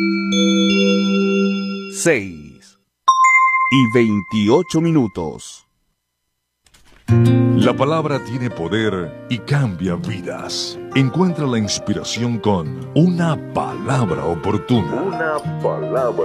6:28. La palabra tiene poder y cambia vidas. Encuentra la inspiración con una palabra oportuna.